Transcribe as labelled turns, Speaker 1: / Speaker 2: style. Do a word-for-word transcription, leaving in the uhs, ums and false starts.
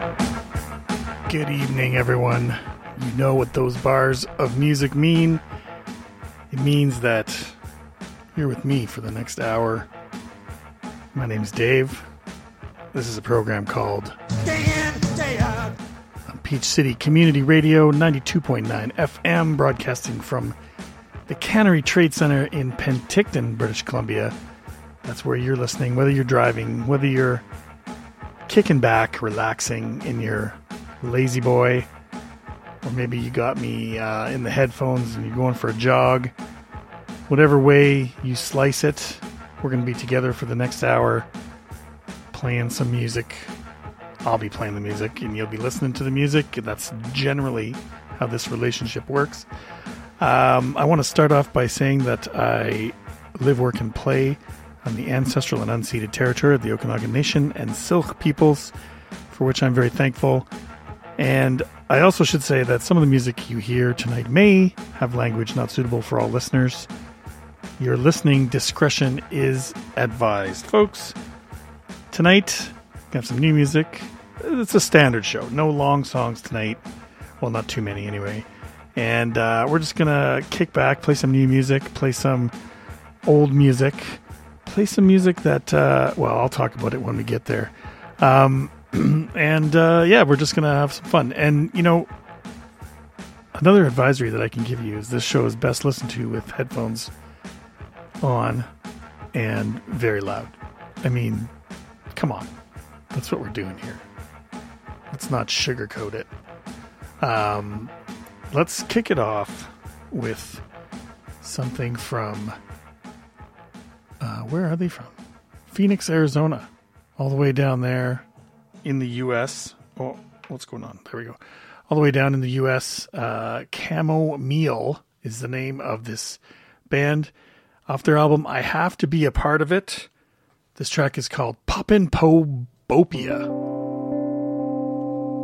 Speaker 1: Good evening, everyone. You know what those bars of music mean. It means that you're with me for the next hour. My name's Dave. This is a program called Day In, Day Out on Peach City Community Radio, ninety-two point nine F M, broadcasting from the Cannery Trade Center in Penticton, British Columbia. That's where you're listening, whether you're driving, whether you're kicking back, relaxing in your lazy boy, or maybe you got me uh, in the headphones and you're going for a jog. Whatever way you slice it, we're going to be together for the next hour playing some music. I'll be playing the music and you'll be listening to the music. That's generally how this relationship works. Um, I want to start off by saying that I live, work, and play on the ancestral and unceded territory of the Okanagan Nation and Syilx peoples, for which I'm very thankful. And I also should say that some of the music you hear tonight may have language not suitable for all listeners. Your listening discretion is advised. Folks, tonight, we have some new music. It's a standard show. No long songs tonight. Well, not too many anyway. And uh, we're just going to kick back, play some new music, play some old music, play some music that, uh, well, I'll talk about it when we get there. Um... And, uh, yeah, we're just going to have some fun. And, you know, another advisory that I can give you is this show is best listened to with headphones on and very loud. I mean, come on. That's what we're doing here. Let's not sugarcoat it. Um, let's kick it off with something from, uh, where are they from? Phoenix, Arizona. All the way down there. In the U S Oh, what's going on? There we go. All the way down in the U S Uh, Camo Meal is the name of this band. Off their album, I Have to Be a Part of It. This track is called Poppin' Po Bopia.